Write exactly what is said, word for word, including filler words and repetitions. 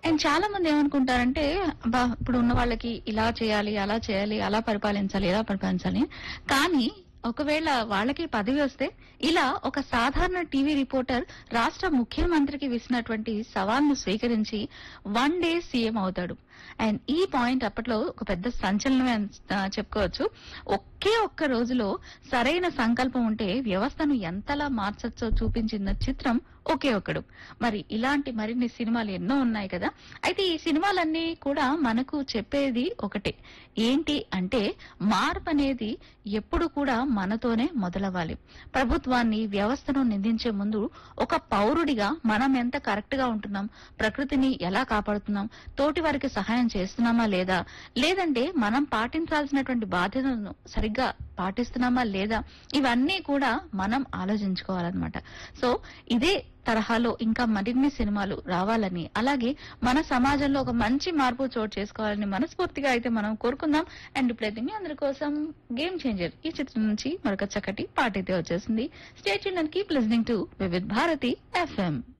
And చాలా మంది ఏమనుకుంటారంటే అబ్బా ఇప్పుడు ఉన్న వాళ్ళకి ఇలా చేయాలి అలా చేయాలి అలా పరిపాలించాలి ఇలా పరిపాలించాలి కానీ ఒకవేళ వాళ్ళకి పదవి వస్తే ఇలా ఒక సాధారణ టీవీ రిపోర్టర్ రాష్ట్ర ముఖ్యమంత్రికి విసినటువంటి సవాల్ను స్వీకరించి వన్ డే సీఎం అవుతాడు. అండ్ ఈ పాయింట్ అప్పట్లో ఒక పెద్ద సంచలనమే అని, ఆ, చెప్పుకోవచ్చు. ఒకే ఒక్క రోజులో సరైన సంకల్పం ఉంటే వ్యవస్థను ఎంతలా మార్చొచ్చో చూపించిన చిత్రం ఒకే ఒక్కడు. మరి ఇలాంటి మరిన్ని సినిమాలు ఎన్నో ఉన్నాయి కదా. అయితే ఈ సినిమాలన్నీ కూడా మనకు చెప్పేది ఒకటే, ఏంటి అంటే మార్పు అనేది ఎప్పుడు కూడా మనతోనే మొదలవ్వాలి. ప్రభుత్వాన్ని వ్యవస్థను నిందించే ముందు ఒక పౌరుడిగా మనం ఎంత కరెక్ట్ గా ఉంటున్నాం, ప్రకృతిని ఎలా కాపాడుతున్నాం, తోటి వారికి సహాయం చేస్తున్నామా లేదా, లేదంటే మనం పాటించాల్సినటువంటి బాధ్యతలను సరిగ్గా పాటిస్తున్నామా లేదా, ఇవన్నీ కూడా మనం ఆలోచించుకోవాలన్నమాట. సో ఇదే తరహాలో ఇంకా మరిన్ని సినిమాలు రావాలని, అలాగే మన సమాజంలో ఒక మంచి మార్పు చోటు చేసుకోవాలని మనస్ఫూర్తిగా అయితే మనం కోరుకుందాం. అండ్ ఇప్పుడైతే మీ అందరి కోసం గేమ్ చేంజర్ ఈ చిత్రం నుంచి మరొక చక్కటి పాట అయితే వచ్చేసింది. Stay tuned and keep listening to Vividh Bharati FM.